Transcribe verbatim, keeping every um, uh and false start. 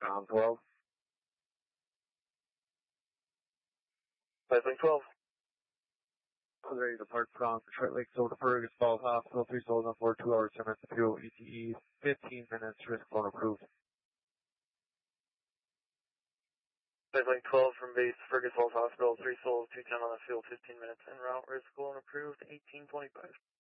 Ground twelve. Five Link twelve. Ready to depart from Detroit Lake Zone to Fergus Falls Hospital, three souls on board, two hours, ten minutes of fuel, E T E, fifteen minutes, risk phone approved. Five Link twelve from base, Fergus Falls Hospital, three souls, two ten on the fuel, fifteen minutes en route, risk phone approved, eighteen twenty-five.